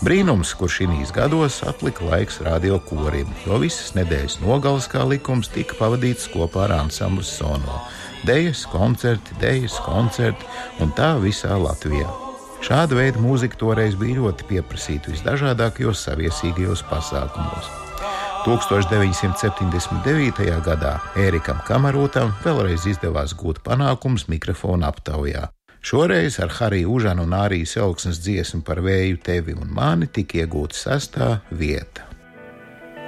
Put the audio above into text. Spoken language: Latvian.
Brīnums, kur šīs gados atlika laiks radio korim, jo visas nedēļas nogales kā likums tika pavadīts kopā ar ansamblu Sono. Dejas, koncerti un tā visā Latvijā. Šāda veida mūzika toreiz bija ļoti pieprasīta visdažādākajos saviesīgajos pasākumos. 1979. gadā Ērikam Kamarotam vēlreiz izdevās gūt panākumus mikrofona aptaujā. Šoreiz ar Hariju Užanu un Ārijas Elksnes dziesmu Par vēju tevi un mani tika iegūta 6. vieta.